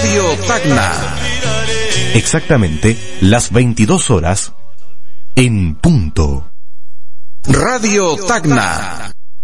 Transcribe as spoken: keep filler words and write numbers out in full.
Radio Tacna. Exactamente las veintidós horas en punto. Radio Tacna.